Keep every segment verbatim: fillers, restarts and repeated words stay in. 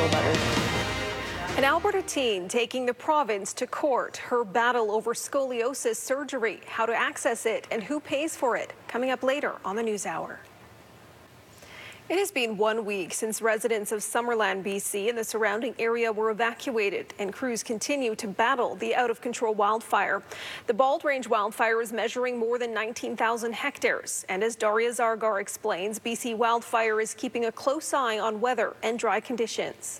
about it. An Alberta teen taking the province to court. Her battle over scoliosis surgery, how to access it, and who pays for it. Coming up later on the News Hour. It has been one week since residents of Summerland, B C and the surrounding area were evacuated, and crews continue to battle the out-of-control wildfire. The Bald Range wildfire is measuring more than nineteen thousand hectares, and as Daria Zargar explains, B C Wildfire is keeping a close eye on weather and dry conditions.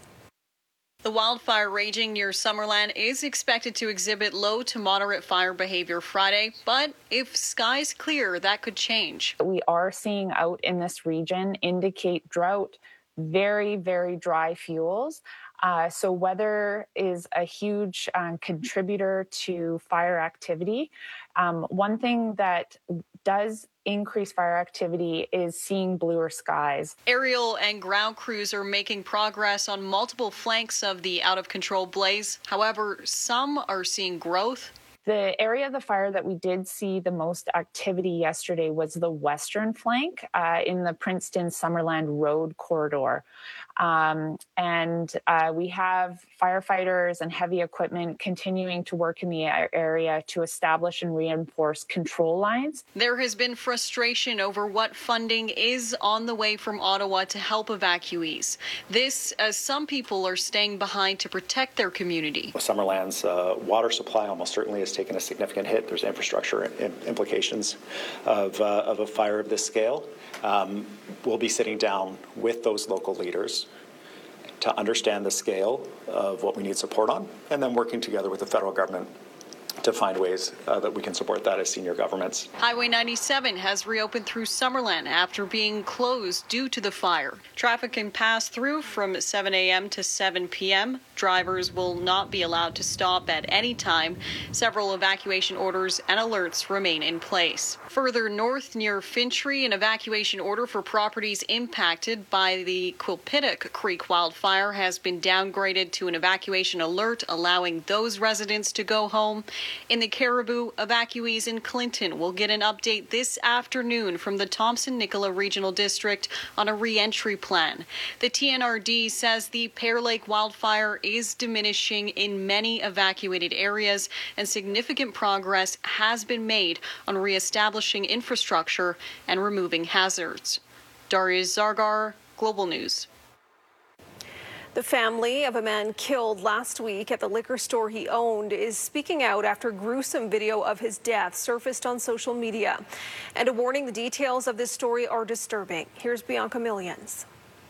The wildfire raging near Summerland is expected to exhibit low to moderate fire behavior Friday, but if skies clear, that could change. We are seeing out in this region indicate drought, very, very dry fuels. Uh, so weather is a huge um, contributor to fire activity. Um, one thing that does increase fire activity is seeing bluer skies. Aerial and ground crews are making progress on multiple flanks of the out-of-control blaze. However, some are seeing growth. The area of the fire that we did see the most activity yesterday was the western flank uh, in the Princeton-Summerland Road corridor. Um, and uh, we have firefighters and heavy equipment continuing to work in the area to establish and reinforce control lines. There has been frustration over what funding is on the way from Ottawa to help evacuees. This as some people are staying behind to protect their community. Summerland's uh, water supply almost certainly has taken a significant hit. There's infrastructure implications of, uh, of a fire of this scale. Um, we'll be sitting down with those local leaders to understand the scale of what we need support on, and then working together with the federal government to find ways uh, that we can support that as senior governments. Highway ninety-seven has reopened through Summerland after being closed due to the fire. Traffic can pass through from seven a.m. to seven p.m. Drivers will not be allowed to stop at any time. Several evacuation orders and alerts remain in place. Further north near Fintry, an evacuation order for properties impacted by the Quilpitick Creek wildfire has been downgraded to an evacuation alert, allowing those residents to go home. In the Caribou, evacuees in Clinton will get an update this afternoon from the Thompson-Nicola Regional District on a re-entry plan. The T N R D says the Pear Lake wildfire is diminishing in many evacuated areas, and significant progress has been made on re-establishing infrastructure and removing hazards. Daria Zargar, Global News. The family of a man killed last week at the liquor store he owned is speaking out after gruesome video of his death surfaced on social media. And a warning, the details of this story are disturbing. Here's Bianca Millions.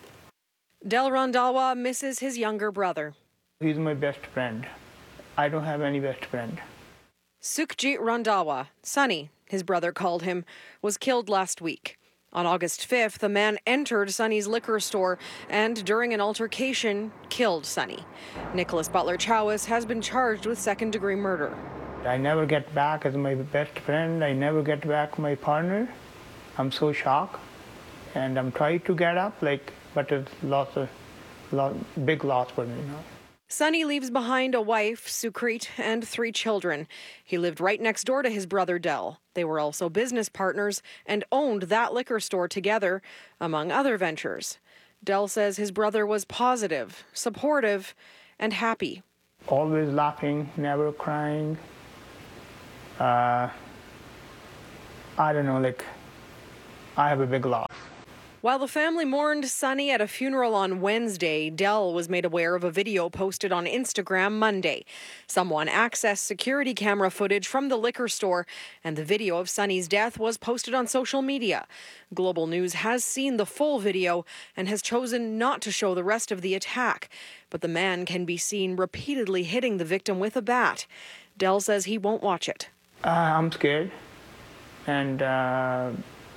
Del Randhawa misses his younger brother. He's my best friend. I don't have any best friend. Sukhjit Randhawa, Sonny, his brother called him, was killed last week. On August fifth, the man entered Sonny's liquor store and, during an altercation, killed Sonny. Nicholas Butler Chowis has been charged with second-degree murder. I never get back as my best friend. I never get back my partner. I'm so shocked, and I'm trying to get up, like, but it's lots of, lot, big loss for me now. Sonny leaves behind a wife, Sukhjit, and three children. He lived right next door to his brother Del. They were also business partners and owned that liquor store together, among other ventures. Del says his brother was positive, supportive, and happy. Always laughing, never crying. Uh, I don't know, like, I have a big loss. While the family mourned Sonny at a funeral on Wednesday, Del was made aware of a video posted on Instagram Monday. Someone accessed security camera footage from the liquor store, and the video of Sonny's death was posted on social media. Global News has seen the full video and has chosen not to show the rest of the attack, but the man can be seen repeatedly hitting the victim with a bat. Del says he won't watch it. Uh, I'm scared, and uh,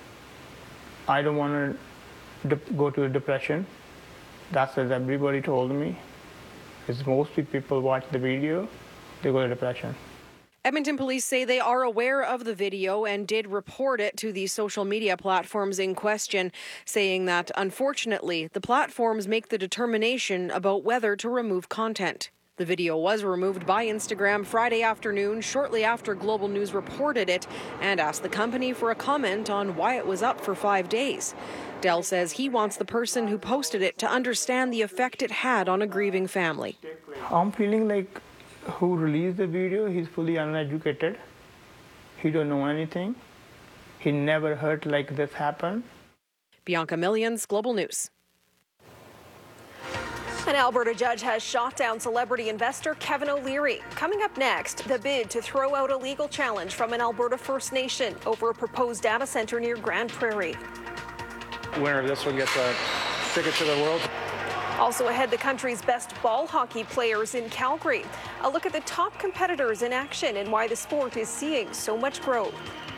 I don't want to go to a depression. That's what everybody told me. Because mostly people watch the video, they go to depression. Edmonton police say they are aware of the video and did report it to the social media platforms in question, saying that, unfortunately, the platforms make the determination about whether to remove content. The video was removed by Instagram Friday afternoon, shortly after Global News reported it and asked the company for a comment on why it was up for five days. Dell says he wants the person who posted it to understand the effect it had on a grieving family. I'm feeling like who released the video, he's fully uneducated. He don't know anything. He never heard like this happen. Bianca Millions, Global News. An Alberta judge has shot down celebrity investor Kevin O'Leary. Coming up next, the bid to throw out a legal challenge from an Alberta First Nation over a proposed data centre near Grand Prairie. Winner of this will get the ticket to the World. Also ahead, the country's best ball hockey players in Calgary. A look at the top competitors in action and why the sport is seeing so much growth.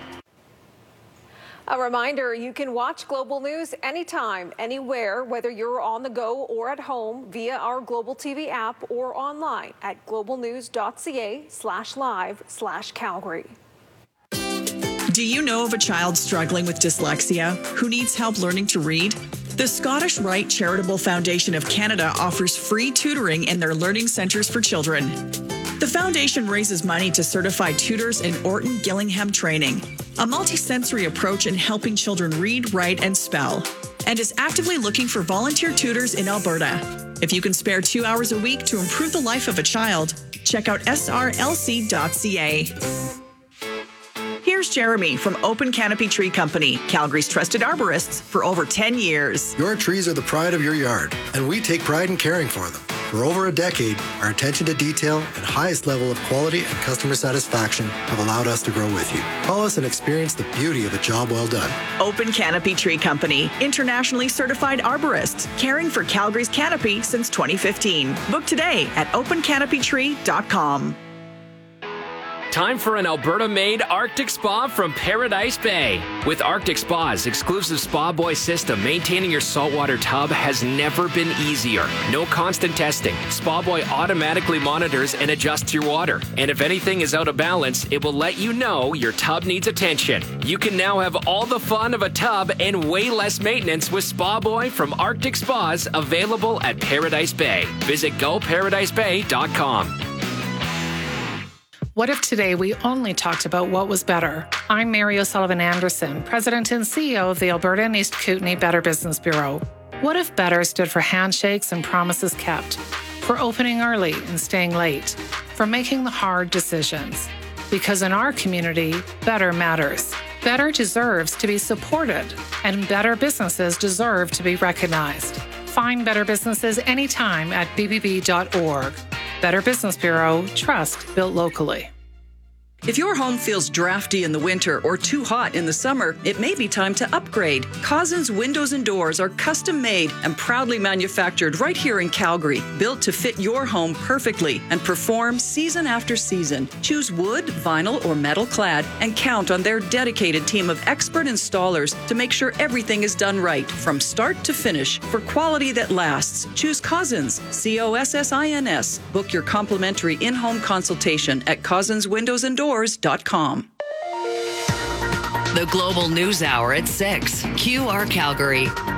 A reminder, you can watch Global News anytime, anywhere, whether you're on the go or at home via our Global T V app or online at globalnews.ca slash live slash Calgary. Do you know of a child struggling with dyslexia who needs help learning to read? The Scottish Rite Charitable Foundation of Canada offers free tutoring in their learning centres for children. The foundation raises money to certify tutors in Orton Gillingham training, a multisensory approach in helping children read, write, and spell, and is actively looking for volunteer tutors in Alberta. If you can spare two hours a week to improve the life of a child, check out S R L C dot C A. Here's Jeremy from Open Canopy Tree Company, Calgary's trusted arborists for over ten years. Your trees are the pride of your yard, and we take pride in caring for them. For over a decade, our attention to detail and highest level of quality and customer satisfaction have allowed us to grow with you. Call us and experience the beauty of a job well done. Open Canopy Tree Company, internationally certified arborists, caring for Calgary's canopy since twenty fifteen. Book today at open canopy tree dot com. Time for an Alberta-made Arctic Spa from Paradise Bay. With Arctic Spa's exclusive Spa Boy system, maintaining your saltwater tub has never been easier. No constant testing. Spa Boy automatically monitors and adjusts your water. And if anything is out of balance, it will let you know your tub needs attention. You can now have all the fun of a tub and way less maintenance with Spa Boy from Arctic Spas, available at Paradise Bay. Visit go paradise bay dot com. What if today we only talked about what was better? I'm Mary O'Sullivan Anderson, President and C E O of the Alberta and East Kootenay Better Business Bureau. What if better stood for handshakes and promises kept, for opening early and staying late, for making the hard decisions? Because in our community, better matters. Better deserves to be supported, and better businesses deserve to be recognized. Find better businesses anytime at b b b dot org. Better Business Bureau, trust built locally. If your home feels drafty in the winter or too hot in the summer, it may be time to upgrade. Cousins Windows and Doors are custom made and proudly manufactured right here in Calgary, built to fit your home perfectly and perform season after season. Choose wood, vinyl, or metal clad and count on their dedicated team of expert installers to make sure everything is done right from start to finish. For quality that lasts, choose Cousins, C O S S I N S. Book your complimentary in-home consultation at cousins windows and doors dot com. The Global News Hour at six. Q R Calgary.